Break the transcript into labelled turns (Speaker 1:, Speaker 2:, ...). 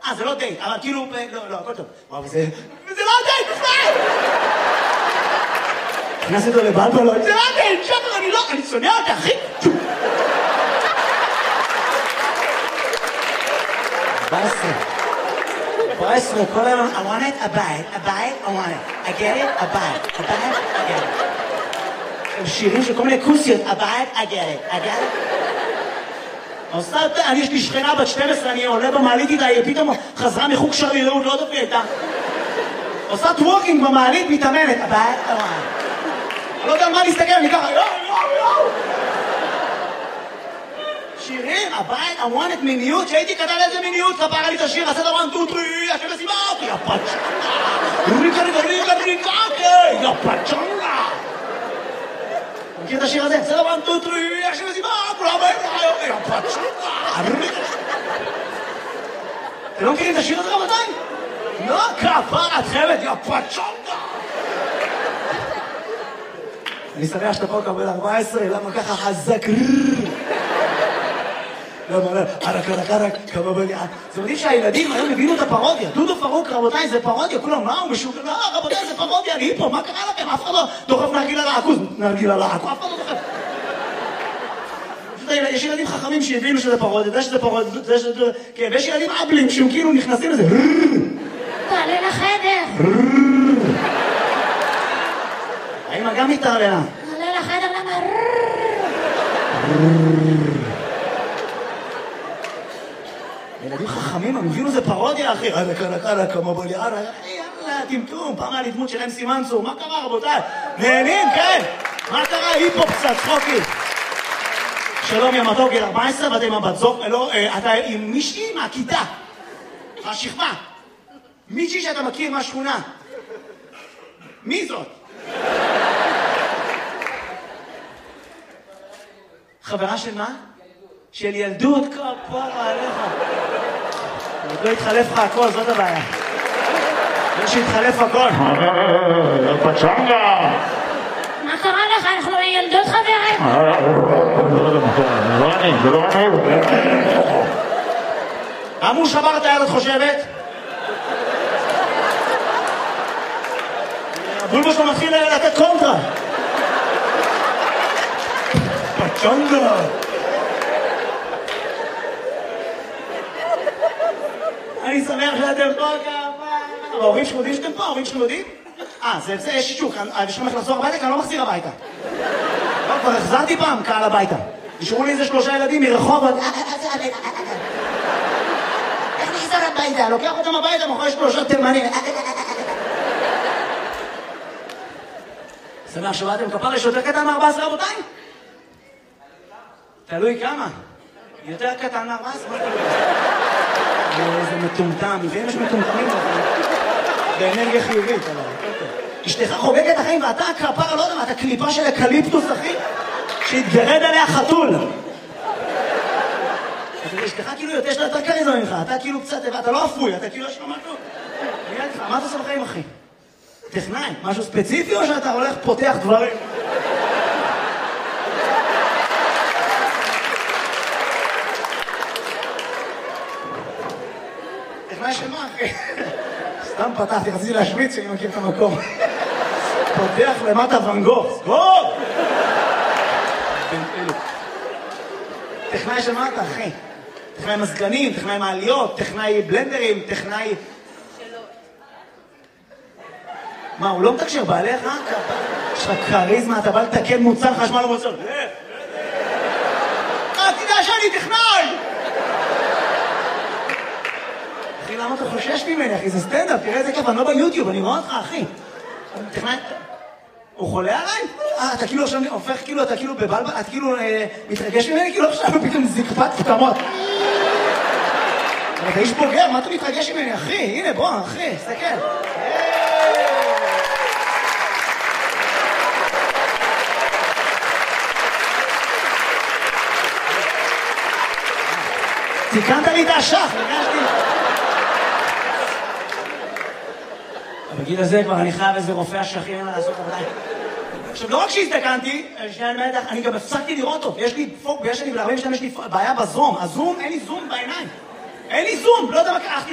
Speaker 1: זה לא דייט, אבל כאילו, לא, הכל טוב. וואו, זה לא דייט בכלל! נכנס אותו לבלבלות, זה לא דייט, שחר, אני שונא אותה, אחי! ברסר, כל היום, I want it, a bite, I want it. I get it, a bite, I get it. שירים של כל מיני כוסיות, a bite, I get it. אני יש לי שכנה בת 12, אני עולה במעלית איתה, היא פתאום חזרה מחוג שרירות, לא יודעת מי הייתה. עושה טוורקינג במעלית, מתאמנת, a bite, I want it. אני לא יודע על מה להסתכל, אני ככה, יואו. שירים, הבית, I want it מיניות, שהייתי כתב איזה מיניות, כפרה לי את השיר, עשה דבר 1, 2, 3, השם מסיבה אותי, יא פצ'נגה, ריקה, יא פצ'נגה. מכיר את השיר הזה? עשה דבר 1, 2, 3, השם מסיבה, כולם באים, יא פצ'נגה. אתם לא מכירים את השיר הזה רבותיים? לא, כפרה, את חייבת, יא פצ'נגה. אני שמח שאתה פה קבל 14, למה ככה חזק? למה, ערק, כמה בליעה. זה מדהים שהילדים היום הבינו את הפרודיה. דודו פרוק, רבותיי, זה פרודיה. כולם, מה הוא משוגע? לא, רבותיי, זה פרודיה, אני פה, מה קרה לכם? אף אחד לא דוחף נרגילה לעכוז. נרגילה לעכוז, אף אחד לא דוחף. יש ילדים חכמים שהבינו שזה פרודיה, זה שזה פרודיה, זה שזה... כן, ויש ילדים אבלים שהם כאילו נכנסים לזה.
Speaker 2: תעלה לחדר.
Speaker 1: האמא גם מתערלה.
Speaker 2: תעלה לחדר, למה?
Speaker 1: ילדים חכמים, הם הבינו זה פרודיה, אחי. קרה, כמה בליעה, יאללה, טמטום, פעם היה לי דמות של אמסי מנצור. מה קרה, רבותיי? נהנים, כן? מה קרה? היפופ קצת, צחוקי. שלום, יא מתוק, גיל 14, ואתה עם הבת זוג, לא, אתה עם מישהי מהכיתה, השכבה. מישהי שאתה מכיר מהשכונה. מי זאת? חברה של מה? של ילדות, כפרה עליך. עוד לא התחלף לך הכל, זאת הבעיה. לא שהתחלף הכל.
Speaker 3: פצ'נגה!
Speaker 2: מה קרה לך? אנחנו ילדות חברים.
Speaker 3: זה לא אני.
Speaker 1: עמו שבר את היד, את חושבת? הבולבו שלו מתחיל לתת קונטרה. פצ'נגה! אני שמח שאתם פה כמה. ההורים שלכם יודעים שאתם פה? ההורים שלכם יודעים? זה יש שישוק. יש לכם איך לחזור הביתה? כי אני לא מחזיר הביתה. לא, כבר החזרתי פעם קהל הביתה. נשארו לי איזה 3 ילדים מרחוב. איך נחזור הביתה? לוקח אותם הביתה, מאחורי 3 תימנים. שמח שבאתם כפר, יש יותר קטן מ-14 רבותיים? תלוי כמה. יותר קטן מ-14? איזה מטומטם, ואם יש מטומטמים באנרגיה חיובית, אשתך חוגגת החיים ואתה כפרה, לא יודע מה, אתה קליפה של אקליפטוס, אחי, שהתגרד עליה חתול. אשתך כאילו יש לה יותר קריזמה ממך, אתה כאילו קצת, אתה לא אפוי, אתה כאילו יש לו משהו. מה אתה עושה בחיים, אחי? טכנאי, משהו ספציפי או שאתה הולך פותח דברים? טכנאי של מה, אחי? סתם פתחתי, רציתי להשמיץ שאני מכיר את המקום. פותח למטה ון גוך. גוך! טכנאי של מה אתה, אחי? טכנאי מזגנים, טכנאי מעליות, טכנאי בלנדרים, טכנאי... מה, הוא לא מתקשר בעליך? יש לך קריזמה, אתה בא לתקן מוצר חשמל ומוצר. תדע שאני טכנאי! אחי, למה אתה חושש ממני, אחי? זה סטנדאפ, תראה איזה כיף, אני לא ביוטיוב, אני רואה אותך, אחי. טכנאי... הוא חולה עליי? אתה כאילו עכשיו הופך, כאילו, אתה כאילו בבלבל, אתה כאילו מתרגש ממני, כאילו עכשיו פתאום זקפת פתמות. אבל אתה איש בוגר, מה אתה מתרגש ממני, אחי? הנה, בוא, אחי, סתכל. תיקנת לי את השח, הרגשתי. בגיל הזה כבר אני חייב איזה רופא השכים אין לה לעשות עבודה. עכשיו, לא רק שהזדקנתי, אני גם הפסקתי לראות טוב. יש לי פוק, יש לי בעיה בזום. הזום, אין לי זום בעיניים. אין לי זום, לא יודע מה קרה.